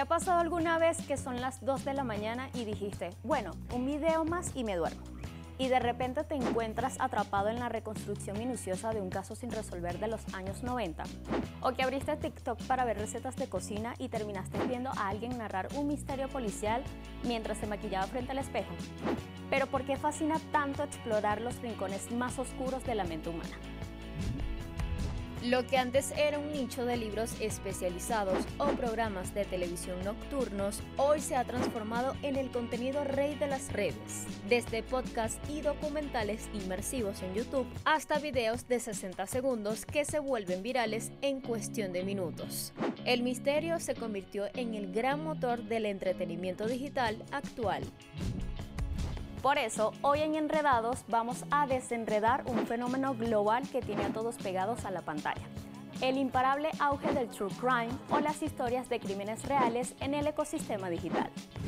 ha pasado alguna vez que son las 2 de la mañana y dijiste, bueno, un video más y me duermo? Y de repente te encuentras atrapado en la reconstrucción minuciosa de un caso sin resolver de los años 90. O que abriste TikTok para ver recetas de cocina y terminaste viendo a alguien narrar un misterio policial mientras se maquillaba frente al espejo. Pero ¿por qué fascina tanto explorar los rincones más oscuros de la mente humana? Lo que antes era un nicho de libros especializados o programas de televisión nocturnos, hoy se ha transformado en el contenido rey de las redes, desde podcasts y documentales inmersivos en YouTube hasta videos de 60 segundos que se vuelven virales en cuestión de minutos. El misterio se convirtió en el gran motor del entretenimiento digital actual. Por eso, hoy en Enredados vamos a desenredar un fenómeno global que tiene a todos pegados a la pantalla: el imparable auge del true crime o las historias de crímenes reales en el ecosistema digital.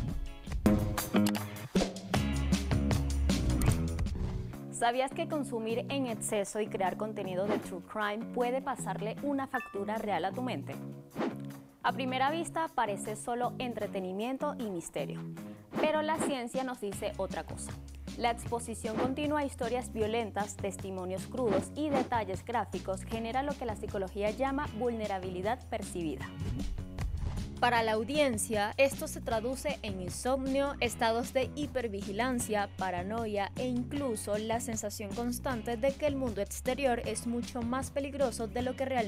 ¿Sabías que consumir en exceso y crear contenido de true crime puede pasarle una factura real a tu mente? A primera vista parece solo entretenimiento y misterio, pero la ciencia nos dice otra cosa. La exposición continua a historias violentas, testimonios crudos y detalles gráficos genera lo que la psicología llama vulnerabilidad percibida. Para la audiencia, esto se traduce en insomnio, estados de hipervigilancia, paranoia e incluso la sensación constante de que el mundo exterior es mucho más peligroso de lo que realmente